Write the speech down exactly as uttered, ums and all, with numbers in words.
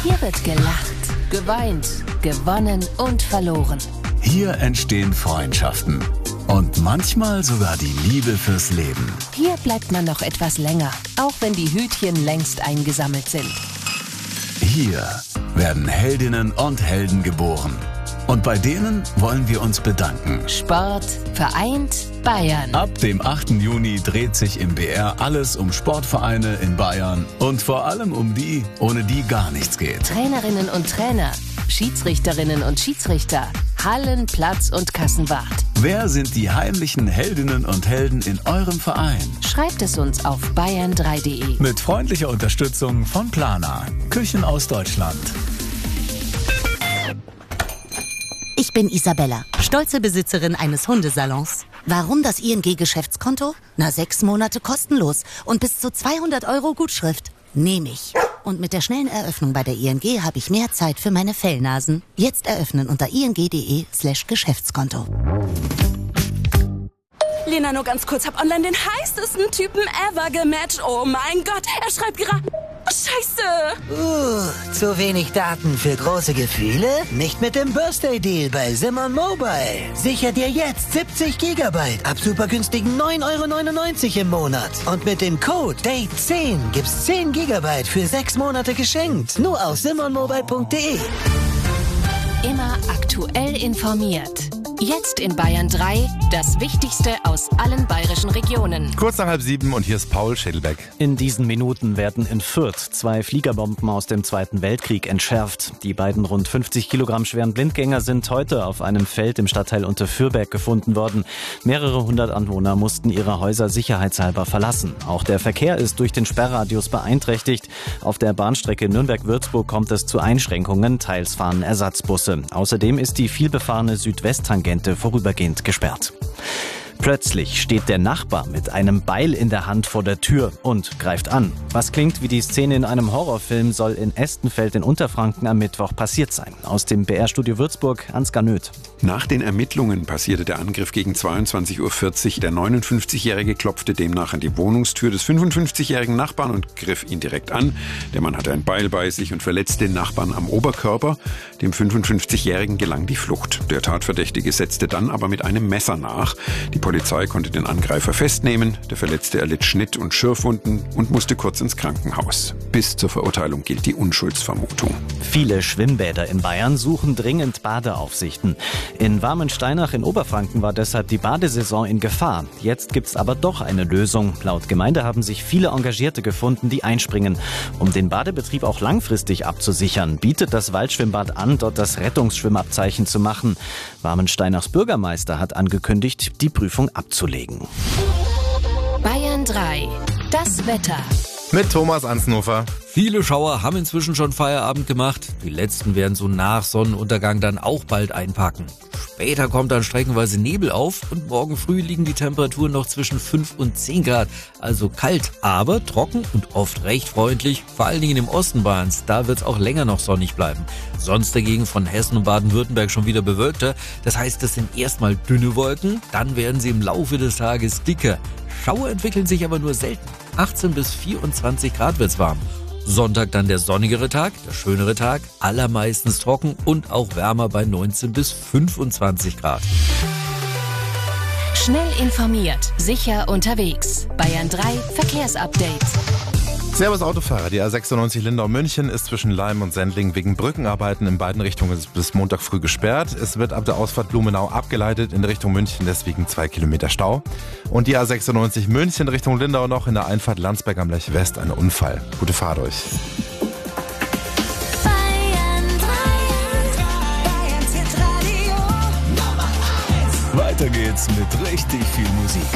Hier wird gelacht, geweint, gewonnen und verloren. Hier entstehen Freundschaften und manchmal sogar die Liebe fürs Leben. Hier bleibt man noch etwas länger, auch wenn die Hütchen längst eingesammelt sind. Hier werden Heldinnen und Helden geboren. Und bei denen wollen wir uns bedanken. Sport vereint Bayern. Ab dem achten Juni dreht sich im B R alles um Sportvereine in Bayern und vor allem um die, ohne die gar nichts geht. Trainerinnen und Trainer, Schiedsrichterinnen und Schiedsrichter, Hallen-, Platz- und Kassenwart. Wer sind die heimlichen Heldinnen und Helden in eurem Verein? Schreibt es uns auf bayern drei punkt de. Mit freundlicher Unterstützung von Plana, Küchen aus Deutschland. Ich bin Isabella, stolze Besitzerin eines Hundesalons. Warum das I N G-Geschäftskonto? Na, sechs Monate kostenlos und bis zu zweihundert Euro Gutschrift. Nehme ich. Und mit der schnellen Eröffnung bei der I N G habe ich mehr Zeit für meine Fellnasen. Jetzt eröffnen unter ing.de slash Geschäftskonto. Lena, nur ganz kurz, hab online den heißesten Typen ever gematcht. Oh mein Gott, er schreibt gerade... Oh, Scheiße! Uh, zu wenig Daten für große Gefühle? Nicht mit dem Birthday Deal bei Simon Mobile. Sicher dir jetzt siebzig Gigabyte ab super günstigen neun Euro neunundneunzig im Monat. Und mit dem Code Date zehn gibt's zehn Gigabyte für sechs Monate geschenkt. Nur auf simon mobile punkt de. Immer aktuell informiert. Jetzt in Bayern drei, das Wichtigste aus allen bayerischen Regionen. Kurz nach halb sieben und hier ist Paul Schädelbeck. In diesen Minuten werden in Fürth zwei Fliegerbomben aus dem Zweiten Weltkrieg entschärft. Die beiden rund fünfzig Kilogramm schweren Blindgänger sind heute auf einem Feld im Stadtteil Unterfürberg gefunden worden. Mehrere hundert Anwohner mussten ihre Häuser sicherheitshalber verlassen. Auch der Verkehr ist durch den Sperrradius beeinträchtigt. Auf der Bahnstrecke Nürnberg-Würzburg kommt es zu Einschränkungen, teils fahren Ersatzbusse. Außerdem ist die vielbefahrene Südwesttangente vorübergehend gesperrt. Plötzlich steht der Nachbar mit einem Beil in der Hand vor der Tür und greift an. Was klingt wie die Szene in einem Horrorfilm, soll in Estenfeld in Unterfranken am Mittwoch passiert sein. Aus dem B R-Studio Würzburg, Ansgar Nöth. Nach den Ermittlungen passierte der Angriff gegen zweiundzwanzig Uhr vierzig. Der neunundfünfzigjährige klopfte demnach an die Wohnungstür des fünfundfünfzigjährigen Nachbarn und griff ihn direkt an. Der Mann hatte ein Beil bei sich und verletzte den Nachbarn am Oberkörper. Dem fünfundfünfzigjährigen gelang die Flucht. Der Tatverdächtige setzte dann aber mit einem Messer nach. Die Polizei konnte den Angreifer festnehmen. Der Verletzte erlitt Schnitt- und Schürfwunden und musste kurz ins Krankenhaus. Bis zur Verurteilung gilt die Unschuldsvermutung. Viele Schwimmbäder in Bayern suchen dringend Badeaufsichten. In Warmensteinach in Oberfranken war deshalb die Badesaison in Gefahr. Jetzt gibt's aber doch eine Lösung. Laut Gemeinde haben sich viele Engagierte gefunden, die einspringen. Um den Badebetrieb auch langfristig abzusichern, bietet das Waldschwimmbad an, dort das Rettungsschwimmabzeichen zu machen. Warmensteinachs Bürgermeister hat angekündigt, die Prüfung abzulegen. Bayern drei, das Wetter. Mit Thomas Ansnofer. Viele Schauer haben inzwischen schon Feierabend gemacht. Die letzten werden so nach Sonnenuntergang dann auch bald einpacken. Später kommt dann streckenweise Nebel auf und morgen früh liegen die Temperaturen noch zwischen fünf und zehn Grad. Also kalt, aber trocken und oft recht freundlich. Vor allen Dingen im Osten Bayerns, da wird es auch länger noch sonnig bleiben. Sonst dagegen von Hessen und Baden-Württemberg schon wieder bewölkter. Das heißt, das sind erstmal dünne Wolken, dann werden sie im Laufe des Tages dicker. Schauer entwickeln sich aber nur selten. achtzehn bis vierundzwanzig Grad wird's warm. Sonntag dann der sonnigere Tag, der schönere Tag, allermeistens trocken und auch wärmer bei neunzehn bis fünfundzwanzig Grad. Schnell informiert, sicher unterwegs. Bayern drei Verkehrsupdate. Servus Autofahrer, die A sechsundneunzig Lindau-München ist zwischen Leim und Sendling wegen Brückenarbeiten in beiden Richtungen bis Montag früh gesperrt. Es wird ab der Ausfahrt Blumenau abgeleitet in Richtung München, deswegen zwei Kilometer Stau. Und die A sechsundneunzig München Richtung Lindau noch in der Einfahrt Landsberg am Lech West ein Unfall. Gute Fahrt euch. Weiter geht's mit richtig viel Musik.